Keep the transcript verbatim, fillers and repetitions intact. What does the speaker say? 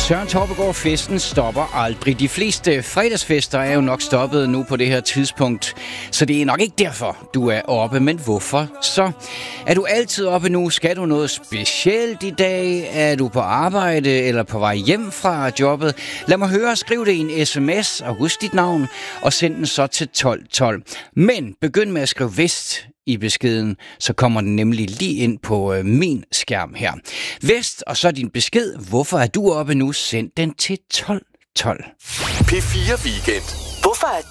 Søren Torpegaard, festen stopper aldrig. De fleste fredagsfester er jo nok stoppet nu på det her tidspunkt, så det er nok ikke derfor, du er oppe. Men hvorfor så? Er du altid oppe nu? Skal du noget specielt i dag? Er du på arbejde eller på vej hjem fra jobbet? Lad mig høre, skriv det i en sms og husk dit navn og send den så til tolv tolv. Men begynd med at skrive vest i beskeden, så kommer den nemlig lige ind på øh, min skærm her. Vest, og så din besked. Hvorfor er du oppe nu? Send den til tolv tolv. P fire Weekend. Hvorfor er